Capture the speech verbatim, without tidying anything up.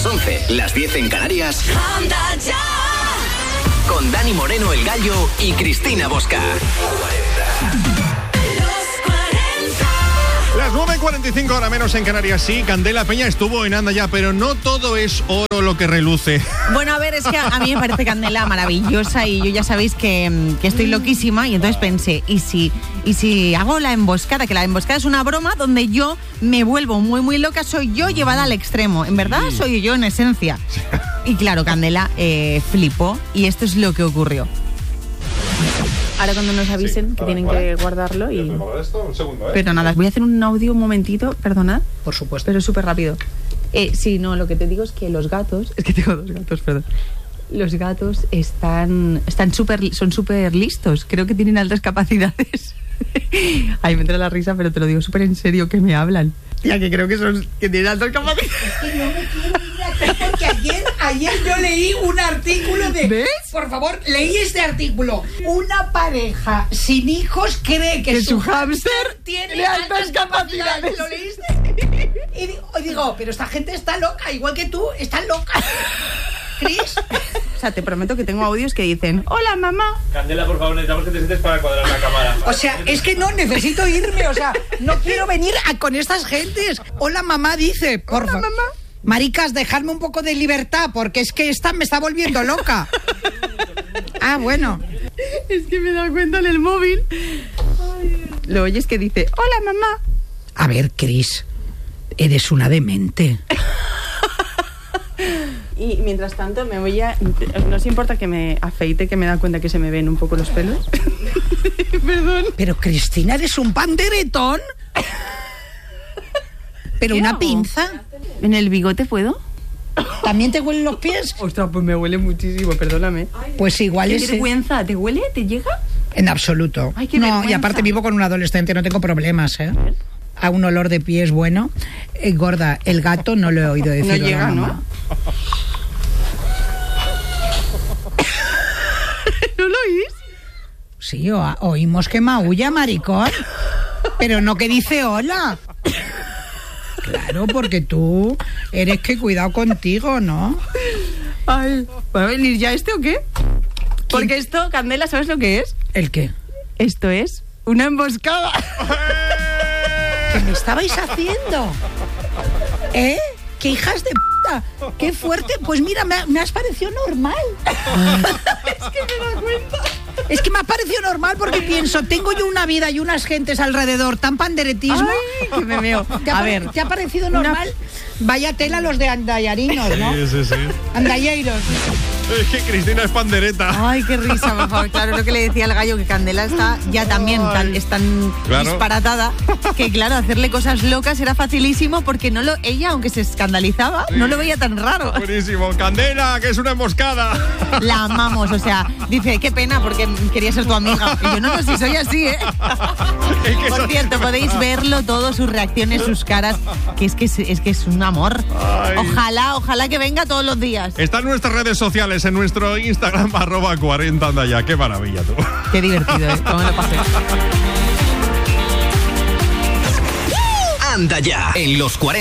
las once, las diez en Canarias. Anda ya. Con Dani Moreno, el Gallo, y Cristina Bosca. Las nueve y cuarenta y cinco, hora menos en Canarias. Sí, Candela Peña estuvo en Anda Ya, pero no todo es oro lo que reluce. Bueno, a ver, es que a mí me parece Candela maravillosa y yo ya sabéis que, que estoy loquísima, y entonces pensé, ¿y si, y si hago la emboscada? Que la emboscada es una broma donde yo me vuelvo muy, muy loca, soy yo llevada al extremo. En verdad, sí. Soy yo en esencia. Y claro, Candela eh, flipó, y esto es lo que ocurrió. Ahora cuando nos avisen sí, que vale, tienen vale. que guardarlo y... Esto, un segundo, ¿eh? Pero nada, voy a hacer un audio un momentito, perdonad. Por supuesto. Pero súper rápido. Eh, sí, no, lo que te digo es que los gatos... Es que tengo dos gatos, perdón. Los gatos están, están súper, son súper listos. Creo que tienen altas capacidades. Ay, me entra la risa, pero te lo digo súper en serio, que me hablan. Ya que creo que son que tienen altas capacidades. Es que no me quiero ir aquí porque ayer, ayer yo leí un artículo de... ¿Ves? Por favor, leí este artículo. Una pareja sin hijos cree que, que su, su hámster tiene altas, altas capacidades. capacidades. ¿Lo leíste? Y digo, digo, pero esta gente está loca, igual que tú, están locas. ¿Cris? O sea, te prometo que tengo audios que dicen: hola, mamá. Candela, por favor, necesitamos que te sientes para cuadrar la cámara. O sea, es que no, necesito irme. O sea, no quiero venir a, con estas gentes. Hola, mamá, dice. Por hola, fa- mamá. Maricas, dejadme un poco de libertad, porque es que esta me está volviendo loca. Ah, bueno. Es que me he dado cuenta en el móvil. Ay. Lo oyes que dice: hola, mamá. A ver, Cris, eres una demente. Y mientras tanto me voy a... ¿No os importa que me afeite, que me da cuenta que se me ven un poco los pelos? Perdón. Pero, Cristina, ¿eres un panderetón? ¿Pero una hago? pinza? ¿En el bigote puedo? ¿También te huelen los pies? Ostras, pues me huele muchísimo, perdóname. Pues igual ¿Qué es... vergüenza? ¿Te huele? ¿Te llega? En absoluto. Ay, qué no, vergüenza. Y aparte vivo con un adolescente, no tengo problemas, ¿eh? A un olor de pies bueno. Eh, gorda, el gato no lo he oído decir. No llega, ¿no? ¿No lo oís? Sí, o- oímos que maulla, maricón. Pero no que dice hola. Claro, porque tú eres que cuidado contigo, ¿no? Ay, ¿va a venir ya este o qué? Porque esto, Candela, ¿sabes lo que es? ¿El qué? Esto es una emboscada. ¿Qué me estabais haciendo? ¿Eh? ¡Qué hijas de puta! ¡Qué fuerte! Pues mira, me, me has parecido normal. Es que me da cuenta. Es que me ha parecido normal porque pienso, tengo yo una vida y unas gentes alrededor, tan panderetismo. Ay, que me veo. ¿Te ha, A pare- ver. ¿Te ha parecido normal? Una... Vaya tela los de andallarinos, ¿no? Sí, sí, sí. Andalleiros. Es que Cristina es pandereta. Ay, qué risa, por favor. Claro, lo que le decía al Gallo, que Candela está ya también tan, es tan Claro. disparatada, que claro, hacerle cosas locas era facilísimo, porque no lo, ella, aunque se escandalizaba, no lo veía tan raro. Buenísimo. Candela, que es una emboscada. La amamos, o sea, dice, qué pena, porque quería ser tu amiga. Y yo, no, no, si soy así, ¿eh? Es que Por eso- cierto, podéis verlo todo, sus reacciones, sus caras, que es que es, es que es un amor. Ay. Ojalá, ojalá que venga todos los días. Está en nuestras redes sociales, en nuestro Instagram, arroba cuarenta anda ya. Qué maravilla, tú. Qué divertido, ¿eh? ¿Cómo lo pasé? Anda Ya, en los cuarenta.